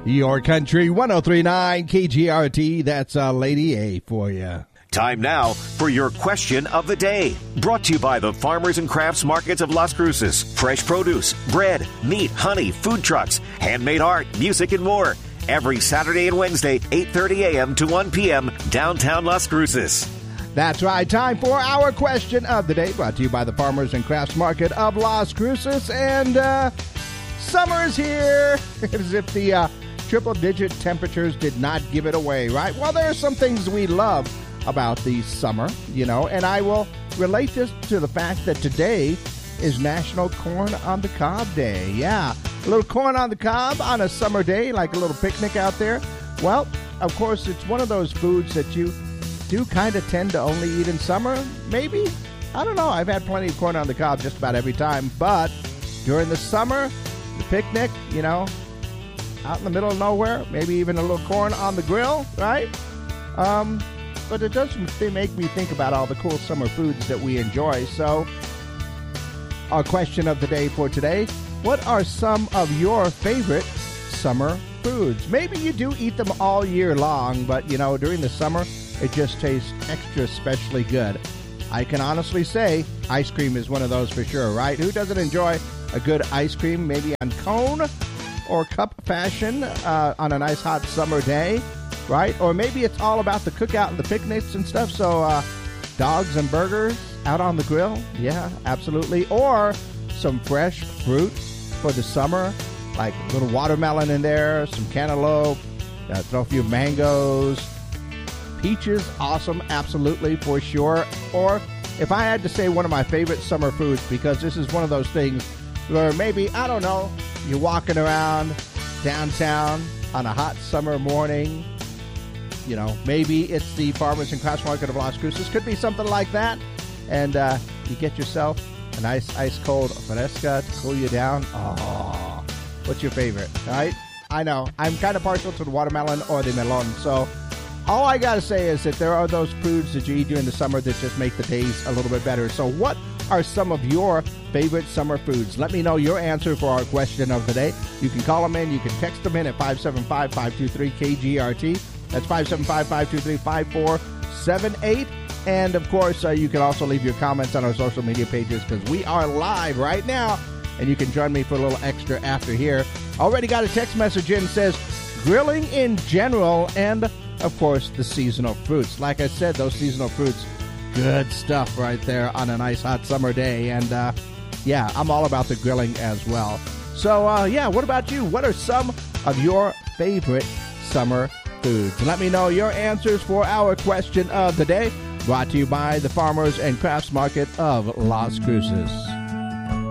Your Country 103.9 KGRT. That's Lady A for you. Time now for your question of the day. Brought to you by the Farmers and Crafts Markets of Las Cruces. Fresh produce, bread, meat, honey, food trucks, handmade art, music, and more. Every Saturday and Wednesday, 8:30 a.m. to 1 p.m., downtown Las Cruces. That's right. Time for our question of the day. Brought to you by the Farmers and Crafts Market of Las Cruces. And summer is here. As if the triple-digit temperatures did not give it away, right? Well, there are some things we love about the summer, and I will relate this to the fact that today is National Corn on the Cob Day. Yeah, a little corn on the cob on a summer day, like a little picnic out there. Well, of course, it's one of those foods that you do kind of tend to only eat in summer, maybe? I don't know. I've had plenty of corn on the cob just about every time, but during the summer, the picnic, out in the middle of nowhere, maybe even a little corn on the grill, right? But it does make me think about all the cool summer foods that we enjoy. So, our question of the day for today, what are some of your favorite summer foods? Maybe you do eat them all year long, but, during the summer, it just tastes extra especially good. I can honestly say ice cream is one of those for sure, right? Who doesn't enjoy a good ice cream, maybe on cone or cup fashion on a nice hot summer day? Right? Or maybe it's all about the cookout and the picnics and stuff. So dogs and burgers out on the grill. Yeah, absolutely. Or some fresh fruit for the summer, like a little watermelon in there, some cantaloupe, throw a few mangoes, peaches. Awesome. Absolutely, for sure. Or if I had to say one of my favorite summer foods, because this is one of those things where maybe, I don't know, you're walking around downtown on a hot summer morning. Maybe it's the Farmers and Crafts Market of Las Cruces. Could be something like that. And you get yourself a nice ice-cold fresca to cool you down. Oh, what's your favorite, right? I know. I'm kind of partial to the watermelon or the melon. So all I got to say is that there are those foods that you eat during the summer that just make the days a little bit better. So what are some of your favorite summer foods? Let me know your answer for our question of the day. You can call them in. You can text them in at 575-523-KGRT. That's 575-523-5478. And, of course, you can also leave your comments on our social media pages because we are live right now. And you can join me for a little extra after here. Already got a text message in that says, grilling in general and, of course, the seasonal fruits. Like I said, those seasonal fruits, good stuff right there on a nice hot summer day. And, yeah, I'm all about the grilling as well. So, what about you? What are some of your favorite summer foods? Let me know your answers for our question of the day, brought to you by the Farmers and Crafts Market of Las Cruces.